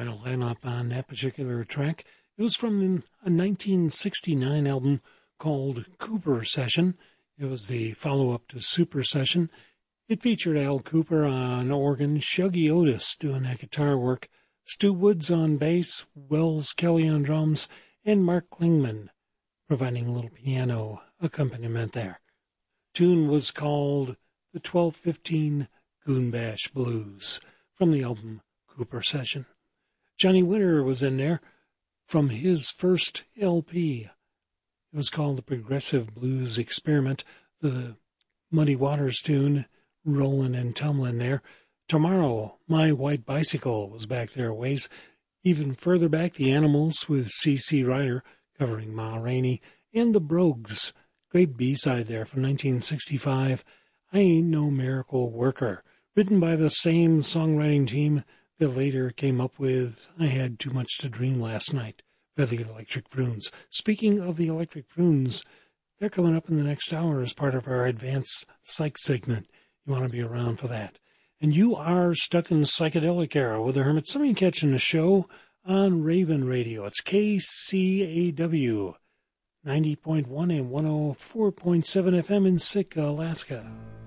Quite a lineup on that particular track. It was from a 1969 album called Cooper Session. It was the follow-up to Super Session. It featured Al Cooper on organ, Shuggy Otis doing that guitar work, Stu Woods on bass, Wells Kelly on drums, and Mark Klingman providing a little piano accompaniment there. Tune was called The 1215 Goon Bash Blues from the album Cooper Session. Johnny Winter was in there from his first LP. It was called The Progressive Blues Experiment. The Muddy Waters tune, Rollin' and Tumblin' there. Tomorrow, My White Bicycle was back there a ways. Even further back, The Animals with C.C. Ryder covering Ma Rainey, and The Brogues. Great B-side there from 1965, I Ain't No Miracle Worker, written by the same songwriting team that later came up with I Had Too Much to Dream Last Night by the Electric Prunes. Speaking of the Electric Prunes, they're coming up in the next hour as part of our Advanced Psych segment. You want to be around for that. And you are stuck in the psychedelic era with the Hermits. Some of you catching the show on Raven Radio. It's KCAW 90.1 and 104.7 FM in Sitka, Alaska.